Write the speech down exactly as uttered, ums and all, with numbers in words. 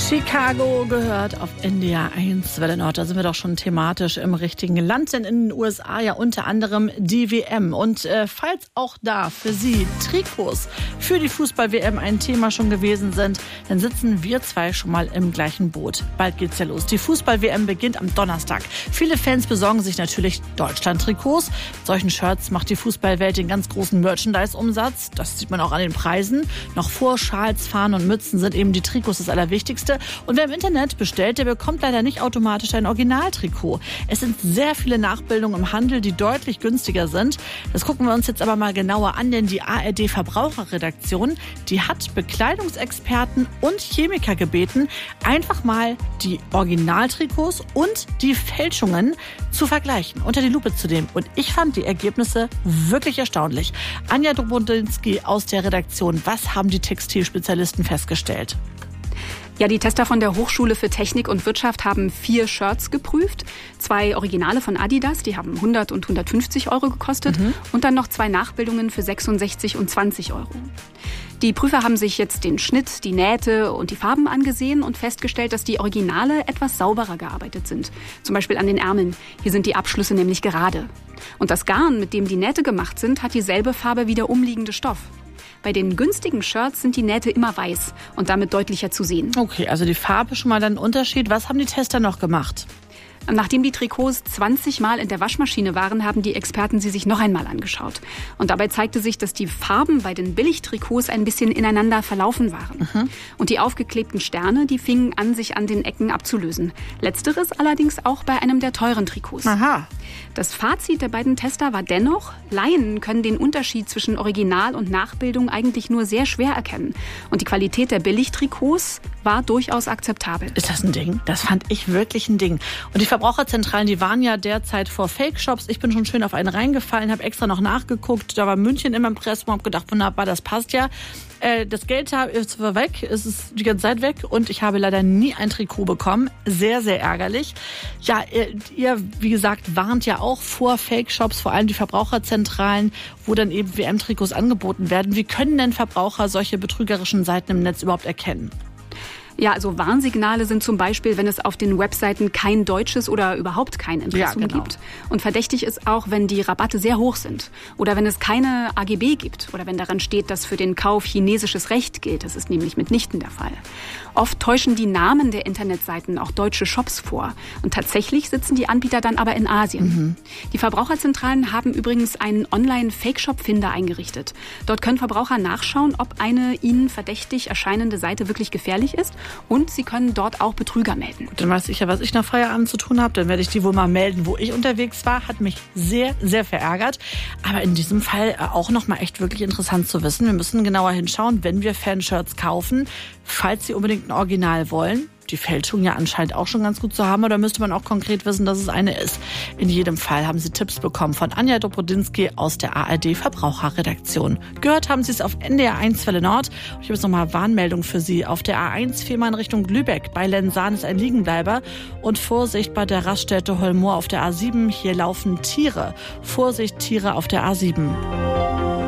Chicago gehört auf N D R eins Welle Nord. Da sind wir doch schon thematisch im richtigen Land, denn in den U S A ja unter anderem die W M. Und äh, falls auch da für Sie Trikots für die Fußball-W M ein Thema schon gewesen sind, dann sitzen wir zwei schon mal im gleichen Boot. Bald geht's ja los. Die Fußball-W M beginnt am Donnerstag. Viele Fans besorgen sich natürlich Deutschland-Trikots. Mit solchen Shirts macht die Fußballwelt den ganz großen Merchandise-Umsatz. Das sieht man auch an den Preisen. Noch vor Schals, Fahnen und Mützen sind eben die Trikots das Allerwichtigste. Und wer im Internet bestellt, der bekommt leider nicht automatisch ein Originaltrikot. Es sind sehr viele Nachbildungen im Handel, die deutlich günstiger sind. Das gucken wir uns jetzt aber mal genauer an, denn die A R D-Verbraucherredaktion, die hat Bekleidungsexperten und Chemiker gebeten, einfach mal die Originaltrikots und die Fälschungen zu vergleichen, unter die Lupe zu nehmen. Und ich fand die Ergebnisse wirklich erstaunlich. Anja Dobrodinsky aus der Redaktion, was haben die Textilspezialisten festgestellt? Ja, die Tester von der Hochschule für Technik und Wirtschaft haben vier Shirts geprüft. Zwei Originale von Adidas, die haben hundert und hundertfünfzig Euro gekostet. Mhm. Und dann noch zwei Nachbildungen für sechsundsechzig und zwanzig Euro. Die Prüfer haben sich jetzt den Schnitt, die Nähte und die Farben angesehen und festgestellt, dass die Originale etwas sauberer gearbeitet sind. Zum Beispiel an den Ärmeln. Hier sind die Abschlüsse nämlich gerade. Und das Garn, mit dem die Nähte gemacht sind, hat dieselbe Farbe wie der umliegende Stoff. Bei den günstigen Shirts sind die Nähte immer weiß und damit deutlicher zu sehen. Okay, also die Farbe schon mal ein Unterschied. Was haben die Tester noch gemacht? Nachdem die Trikots zwanzig Mal in der Waschmaschine waren, haben die Experten sie sich noch einmal angeschaut. Und dabei zeigte sich, dass die Farben bei den Billigtrikots ein bisschen ineinander verlaufen waren. Mhm. Und die aufgeklebten Sterne, die fingen an, sich an den Ecken abzulösen. Letzteres allerdings auch bei einem der teuren Trikots. Aha. Das Fazit der beiden Tester war dennoch, Laien können den Unterschied zwischen Original und Nachbildung eigentlich nur sehr schwer erkennen. Und die Qualität der Billigtrikots war durchaus akzeptabel. Ist das ein Ding? Das fand ich wirklich ein Ding. Und die Verbraucherzentralen, die waren ja derzeit vor Fake-Shops. Ich bin schon schön auf einen reingefallen, habe extra noch nachgeguckt. Da war München im Impressum, habe gedacht, wunderbar, das passt ja. Äh, das Geld ist weg, es ist die ganze Zeit weg und ich habe leider nie ein Trikot bekommen. Sehr, sehr ärgerlich. Ja, ihr, ihr wie gesagt, warnt ja auch vor Fake-Shops, vor allem die Verbraucherzentralen, wo dann eben W M-Trikots angeboten werden. Wie können denn Verbraucher solche betrügerischen Seiten im Netz überhaupt erkennen? Ja, also Warnsignale sind zum Beispiel, wenn es auf den Webseiten kein deutsches oder überhaupt kein Impressum ja, genau. gibt. Und verdächtig ist auch, wenn die Rabatte sehr hoch sind. Oder wenn es keine A G B gibt. Oder wenn daran steht, dass für den Kauf chinesisches Recht gilt. Das ist nämlich mitnichten der Fall. Oft täuschen die Namen der Internetseiten auch deutsche Shops vor. Und tatsächlich sitzen die Anbieter dann aber in Asien. Mhm. Die Verbraucherzentralen haben übrigens einen Online-Fake-Shop-Finder eingerichtet. Dort können Verbraucher nachschauen, ob eine ihnen verdächtig erscheinende Seite wirklich gefährlich ist. Und sie können dort auch Betrüger melden. Dann weiß ich ja, was ich nach Feierabend zu tun habe. Dann werde ich die wohl mal melden, wo ich unterwegs war. Hat mich sehr, sehr verärgert. Aber in diesem Fall auch nochmal echt wirklich interessant zu wissen. Wir müssen genauer hinschauen, wenn wir Fanshirts kaufen, falls Sie unbedingt ein Original wollen. Die Fälschung ja anscheinend auch schon ganz gut zu haben, oder müsste man auch konkret wissen, dass es eine ist? In jedem Fall haben Sie Tipps bekommen von Anja Dobrodinsky aus der A R D-Verbraucherredaktion. Gehört haben Sie es auf N D R eins Welle Nord. Und ich habe jetzt nochmal Warnmeldung für Sie. Auf der A eins viermal in Richtung Lübeck. Bei Lensahn ist ein Liegenbleiber. Und Vorsicht bei der Raststätte Holmoor auf der A sieben. Hier laufen Tiere. Vorsicht, Tiere auf der A sieben.